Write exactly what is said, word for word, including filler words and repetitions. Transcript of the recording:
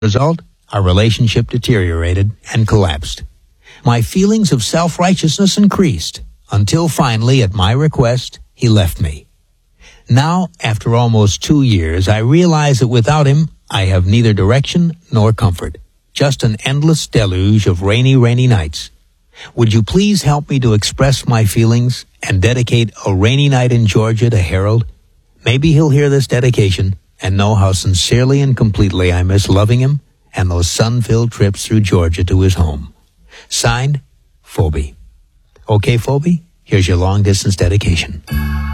result, our relationship deteriorated and collapsed. My feelings of self-righteousness increased until finally, at my request, he left me. Now, after almost two years, I realize that without him, I have neither direction nor comfort, just an endless deluge of rainy, rainy nights. Would you please help me to express my feelings and dedicate A Rainy Night in Georgia to Harold? Maybe he'll hear this dedication and know how sincerely and completely I miss loving him and those sun-filled trips through Georgia to his home. Signed, Phoebe. Okay, Phoebe, here's your long-distance dedication.